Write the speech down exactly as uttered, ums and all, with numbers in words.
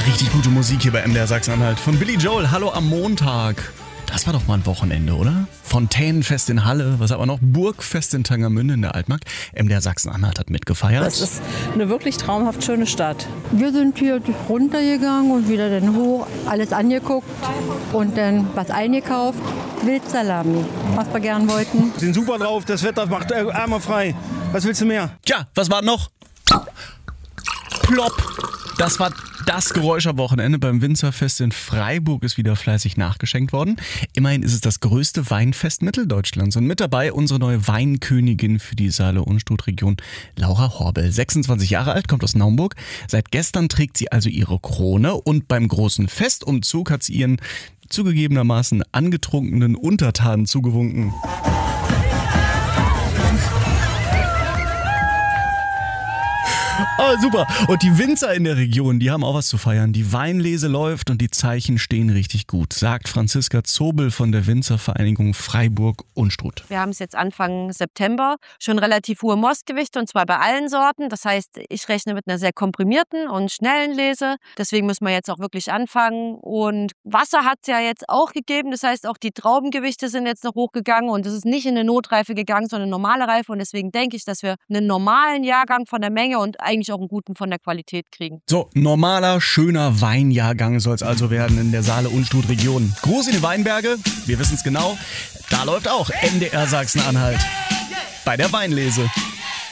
Richtig gute Musik hier bei M D R Sachsen-Anhalt. Von Billy Joel, Hallo am Montag. Das war doch mal ein Wochenende, oder? Fontänenfest in Halle, was aber noch? Burgfest in Tangermünde in der Altmark. M D R Sachsen-Anhalt hat mitgefeiert. Das ist eine wirklich traumhaft schöne Stadt. Wir sind hier runtergegangen und wieder dann hoch, alles angeguckt und dann was eingekauft. Wildsalami, was wir gern wollten. Wir sind super drauf, das Wetter macht Ärmel frei. Was willst du mehr? Tja, was war noch? Plopp! Das war das Geräusch am Wochenende. Beim Winzerfest in Freiburg ist wieder fleißig nachgeschenkt worden. Immerhin ist es das größte Weinfest Mitteldeutschlands. Und mit dabei unsere neue Weinkönigin für die Saale-Unstrut-Region, Laura Horbel. sechsundzwanzig Jahre alt, kommt aus Naumburg. Seit gestern trägt sie also ihre Krone. Und beim großen Festumzug hat sie ihren zugegebenermaßen angetrunkenen Untertanen zugewunken. Oh, super. Und die Winzer in der Region, die haben auch was zu feiern. Die Weinlese läuft und die Zeichen stehen richtig gut, sagt Franziska Zobel von der Winzervereinigung Freiburg-Unstrut. Wir haben es jetzt Anfang September, schon relativ hohe Mostgewichte und zwar bei allen Sorten. Das heißt, ich rechne mit einer sehr komprimierten und schnellen Lese. Deswegen müssen wir jetzt auch wirklich anfangen. Und Wasser hat es ja jetzt auch gegeben. Das heißt, auch die Traubengewichte sind jetzt noch hochgegangen und es ist nicht in eine Notreife gegangen, sondern eine normale Reife. Und deswegen denke ich, dass wir einen normalen Jahrgang von der Menge und eigentlich auch einen guten von der Qualität kriegen. So, normaler, schöner Weinjahrgang soll es also werden in der Saale-Unstrut-Region. Groß in den Weinberge, wir wissen es genau, da läuft auch M D R Sachsen-Anhalt bei der Weinlese.